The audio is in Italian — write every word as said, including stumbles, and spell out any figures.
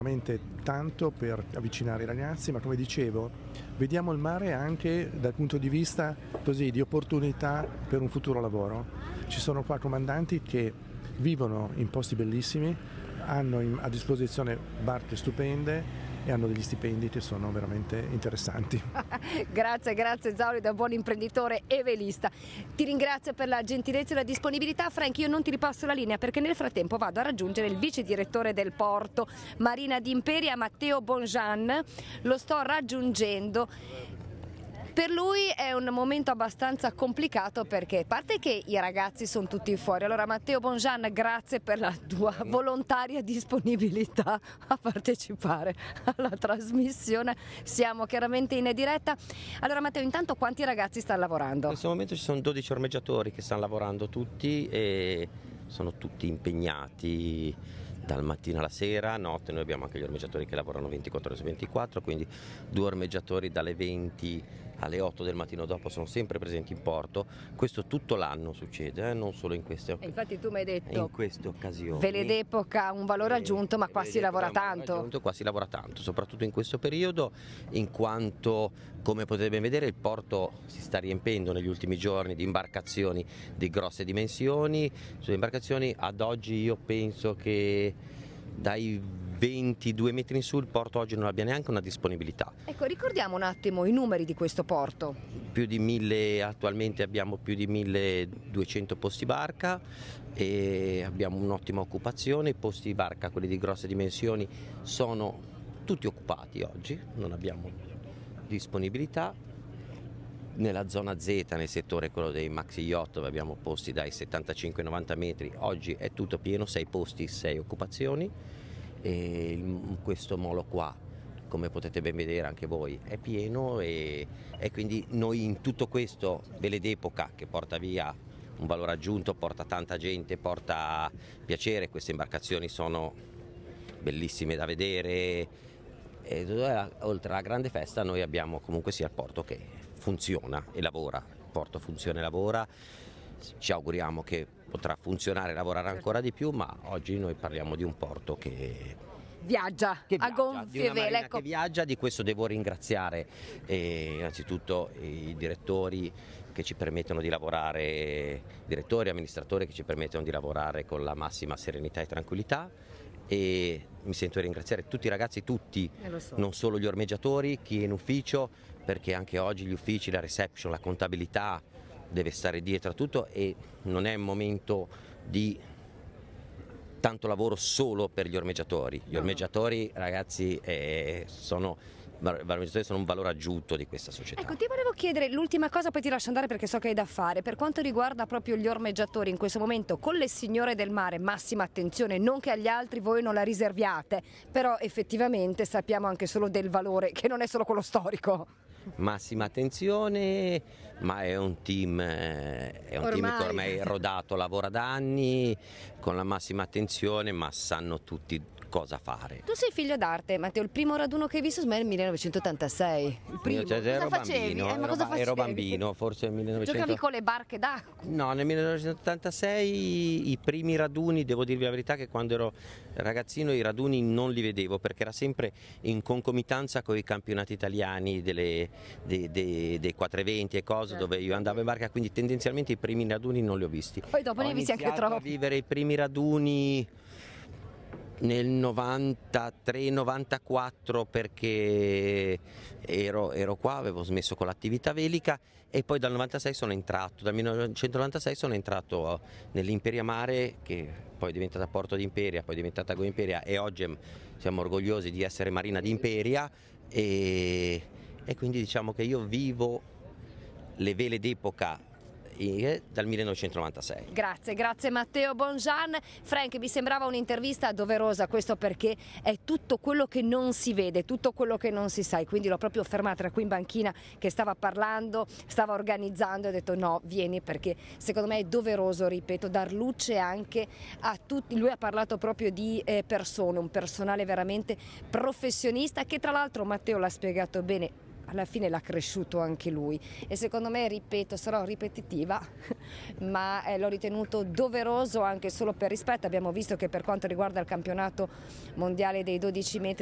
Veramente tanto per avvicinare i ragazzi, ma come dicevo, vediamo il mare anche dal punto di vista così, di opportunità per un futuro lavoro. Ci sono qua comandanti che vivono in posti bellissimi, hanno in, a disposizione barche stupende e hanno degli stipendi che sono veramente interessanti. Grazie, grazie Zauri, da buon imprenditore e velista. Ti ringrazio per la gentilezza e la disponibilità. Frank, io non ti ripasso la linea perché nel frattempo vado a raggiungere il vice direttore del porto Marina di Imperia, Matteo Bonjean. Lo sto raggiungendo. Per lui è un momento abbastanza complicato perché, a parte che i ragazzi sono tutti fuori, allora Matteo Bonjean, grazie per la tua volontaria disponibilità a partecipare alla trasmissione, siamo chiaramente in diretta. Allora Matteo, intanto quanti ragazzi stanno lavorando? In questo momento ci sono dodici ormeggiatori che stanno lavorando tutti e sono tutti impegnati dal mattino alla sera, a notte. Noi abbiamo anche gli ormeggiatori che lavorano ventiquattro ore su ventiquattro, quindi due ormeggiatori dalle venti alle otto del mattino dopo sono sempre presenti in porto. Questo tutto l'anno succede, eh? Non solo in queste occasioni. Infatti tu mi hai detto in queste occasioni. Vele d'epoca un valore aggiunto, ma qua si lavora tanto. Aggiunto, qua si lavora tanto, soprattutto in questo periodo, in quanto, come potete ben vedere, il porto si sta riempendo negli ultimi giorni di imbarcazioni di grosse dimensioni. Sulle imbarcazioni ad oggi io penso che dai ventidue metri in su il porto oggi non abbia neanche una disponibilità. Ecco, ricordiamo un attimo i numeri di questo porto. Più di mille, attualmente abbiamo più di milleduecento posti barca e abbiamo un'ottima occupazione. I posti barca, quelli di grosse dimensioni, sono tutti occupati oggi, non abbiamo disponibilità. Nella zona Z, nel settore quello dei maxi yacht, dove abbiamo posti dai settantacinque ai novanta metri, oggi è tutto pieno, sei posti, sei occupazioni. E in questo molo qua, come potete ben vedere anche voi, è pieno e, e quindi noi in tutto questo Vele d'epoca, che porta via un valore aggiunto, porta tanta gente, porta piacere. Queste imbarcazioni sono bellissime da vedere e oltre alla grande festa noi abbiamo comunque sia il porto che funziona e lavora. Il porto funziona e lavora, ci auguriamo che potrà funzionare e lavorare ancora di più, ma oggi noi parliamo di un porto che viaggia, che a viaggia, gonfie vele. Ecco. Che viaggia, di questo devo ringraziare eh, innanzitutto i direttori che ci permettono di lavorare, direttori, amministratori che ci permettono di lavorare con la massima serenità e tranquillità, e mi sento di ringraziare tutti i ragazzi, tutti, eh so. non solo gli ormeggiatori, chi è in ufficio, perché anche oggi gli uffici, la reception, la contabilità deve stare dietro a tutto e non è un momento di tanto lavoro solo per gli ormeggiatori. Gli ormeggiatori, ragazzi, eh, sono, sono un valore aggiunto di questa società. Ecco, ti volevo chiedere l'ultima cosa, poi ti lascio andare perché so che hai da fare. Per quanto riguarda proprio gli ormeggiatori in questo momento, con le signore del mare, massima attenzione, non che agli altri voi non la riserviate, però effettivamente sappiamo anche solo del valore, che non è solo quello storico. Massima attenzione, ma è un team, è un ormai. team che ormai è rodato, lavora da anni con la massima attenzione, ma sanno tutti cosa fare. Tu sei figlio d'arte, Matteo, il primo raduno che hai visto è il millenovecentottantasei. Il primo. Cioè, cosa ero facevi? bambino, Eh, ma ero, cosa facevi? ero bambino, forse nel millenovecento. Giocavi con le barche d'acqua? No, nel millenovecentottantasei i primi raduni, devo dirvi la verità che quando ero ragazzino i raduni non li vedevo perché era sempre in concomitanza con i campionati italiani delle, dei, dei, dei quattrocentoventi e cose, certo, dove io andavo in barca, quindi tendenzialmente i primi raduni non li ho visti. Poi dopo ho ne hai visti anche troppi. Ho iniziato a vivere i primi raduni nel novantatré novantaquattro perché ero, ero qua, avevo smesso con l'attività velica e poi dal novantasei sono entrato, dal millenovecentonovantasei sono entrato nell'Imperia Mare, che poi è diventata Porto di Imperia, poi è diventata Go Imperia e oggi siamo orgogliosi di essere Marina di Imperia e, e quindi diciamo che io vivo le vele d'epoca dal millenovecentonovantasei. Grazie, grazie Matteo Bonjean. Frank, mi sembrava un'intervista doverosa, questo perché è tutto quello che non si vede, tutto quello che non si sa, e quindi l'ho proprio fermata qui in banchina che stava parlando, stava organizzando e ho detto no, vieni, perché secondo me è doveroso, ripeto, dar luce anche a tutti. Lui ha parlato proprio di eh, persone, un personale veramente professionista che tra l'altro Matteo l'ha spiegato bene, alla fine l'ha cresciuto anche lui e secondo me, ripeto, sarò ripetitiva, ma eh, l'ho ritenuto doveroso anche solo per rispetto. Abbiamo visto che per quanto riguarda il campionato mondiale dei dodici metri